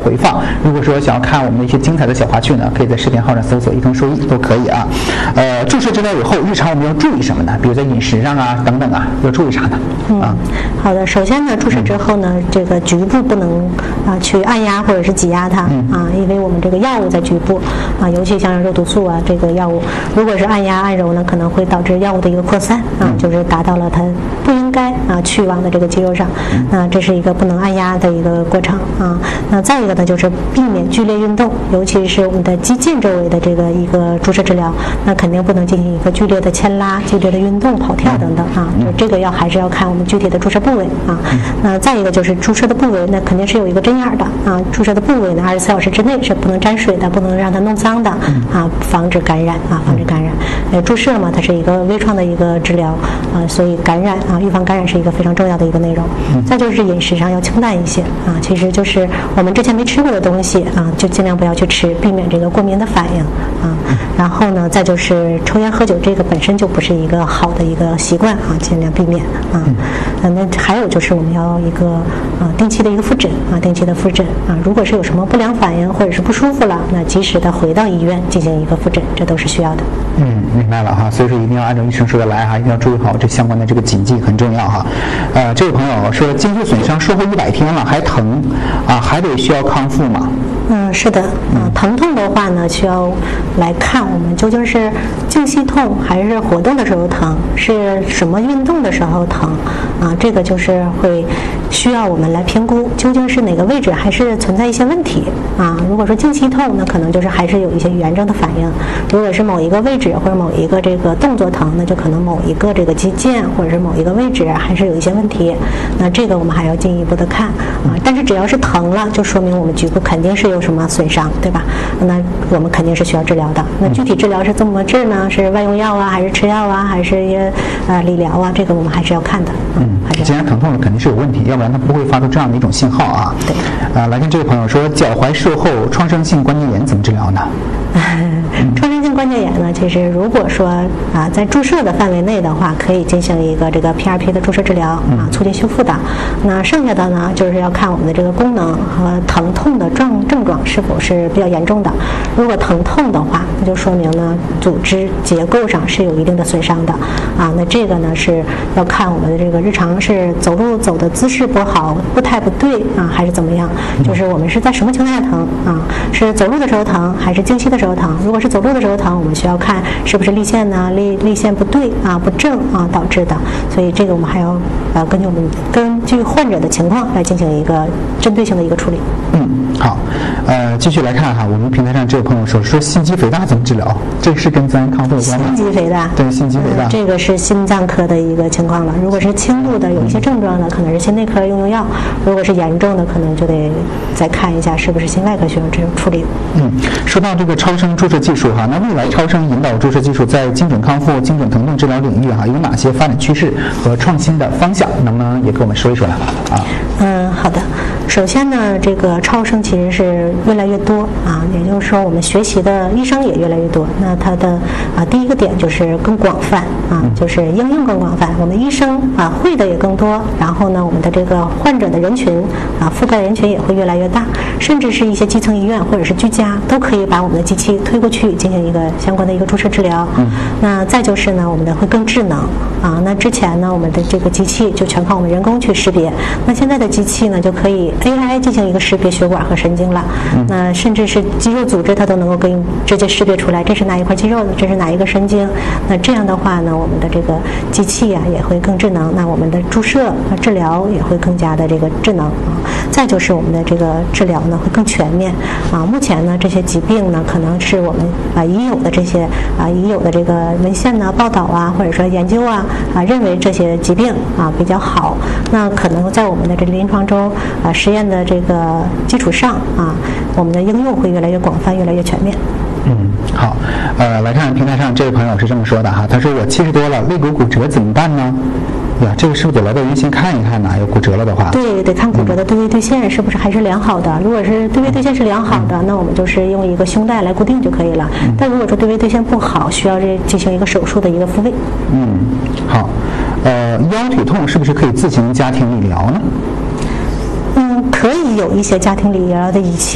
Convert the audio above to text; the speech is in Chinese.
回放。如果说想要看我们的一些精彩的小花絮呢，可以在视频号上搜索一通说一都可以啊。注射治疗以后，日常我们要注意什么呢？比如在饮食上啊等等啊，要注意啥呢？ 好的，首先呢，注射之后呢，这个局部不能去按压或者是挤压它因为我们这个药物在局部尤其像肉毒素这个药物，如果是按压按揉呢，可能会导致药物的一个扩散就是达到了它不应该去往的这个肌肉上，那这是一个不能按压的一个过程那再一个呢，就是避免剧烈运动，尤其是我们的肌腱周围的这个一个注射治疗，那肯定不能进行一个剧烈的牵拉、剧烈的运动、跑跳等等就这个还是要看我们具体的注射部位那再一个就是注射的部位，那肯定是有一个针眼的注射的部位呢，24小时之内是不能沾水的，不能让它弄脏的防止感染防止感染。注射嘛，它是一个微创的一个治疗所以感染预防感染是一个非常重要的一个内容。再就是饮食上要清淡一些其实就是我们之前没吃过的东西就尽量不要去吃，避免这个过敏的反应然后呢，再就是抽烟喝酒，这个本身就不是一个好的一个习惯尽量避免那还有就是我们要一个定期的一个复诊定期的复诊如果是有什么不良反应或者是不舒服了，那及时的回到医院进行一个复诊，这都是需要的。 明白了所以说一定要按照医生说的来一定要注意好这相关的这个谨记，很重要这位朋友说筋骨损伤术后100天了还疼还得需要康复吗？ 是的疼痛的话呢，需要来看我们究竟是静息痛还是活动的时候疼，是什么运动的时候疼这个就是会需要我们来评估究竟是哪个位置还是存在一些问题如果说静息痛，那可能就是还是有一些炎症的反应；如果是某一个位置或者某一个这个动作疼，那就可能某一个这个肌腱或者是某一个位置还是有一些问题。那这个我们还要进一步的看但是只要是疼了，就说明我们局部肯定是有什么损伤，对吧？那我们肯定是需要治疗的。那具体治疗是怎么治呢？是外用药还是吃药还是理疗这个我们还是要看的。 既然疼痛了，肯定是有问题，要不然它不会发出这样的一种信号对。 来看这位朋友说，脚踝术后创伤性关节炎怎么治疗呢？ 创伤性关节炎呢，其实如果说在注射的范围内的话，可以进行一个这个 PRP 的注射治疗促进修复的。那剩下的呢，就是要看我们的这个功能和疼痛的症状是否是比较严重的。如果疼痛的话，那就说明呢组织结构上是有一定的损伤的那这个呢是要看我们的这个日常是走路走的姿势不好，步态不对还是怎么样？就是我们是在什么情况下疼是走路的时候疼还是经期的时候疼？如果是走路的时候疼，我们需要看是不是立线呢立线不对不正导致的。所以这个我们还要根据患者的情况来进行一个针对性的一个处理。 好，继续来看我们平台上这位朋友说心肌肥大怎么治疗？这是跟自然康复有关吗？ 心肌肥大， 对，心肌肥大， 这个是心脏科的一个情况了。如果是轻度的有一些症状的，可能是心内科用药；如果是严重的，可能就得再看一下是不是心外科需要这种处理。 说到这个超声注射技术那未来超声引导注射技术在精准康复、精准疼痛治疗领域有哪些发展趋势和创新的方向？能不能也跟我们说一说呢？ 好的。首先呢，这个超声其实是越来越多也就是说我们学习的医生也越来越多。那它的第一个点就是更广泛就是应用更广泛，我们医生会的也更多，然后呢我们的这个患者的人群覆盖人群也会越来越大，甚至是一些基层医院或者是居家都可以把我们的机器推过去进行一个相关的一个注射治疗。那再就是呢，我们的会更智能那之前呢我们的这个机器就全靠我们人工去识别，那现在的机器呢就可以 AI 进行一个识别血管和神经了。那甚至是肌肉组织它都能够给你直接识别出来，这是哪一块肌肉，这是哪一个神经。那这样的话呢，我们的这个机器也会更智能，那我们的注射治疗也会更加的这个智能再就是我们的这个治疗呢会更全面目前呢这些疾病呢可能是我们已有的这些已有的这个文献呢报道或者说研究认为这些疾病比较好，那可能在我们的这临床中实验的这个基础上我们的应用会越来越广泛，越来越全面。 好，来看平台上这位朋友是这么说的他说我70多了，肋骨骨折怎么办呢？这个是不是得来到医院先看一看呢？有骨折了的话， 对，得看骨折的对位对线是不是还是良好的。如果是对位对线是良好的，那我们就是用一个胸带来固定就可以了。但如果说对位对线不好，需要进行一个手术的一个复位。 好，腰腿痛是不是可以自行家庭理疗呢？ 可以有一些家庭理疗的仪器。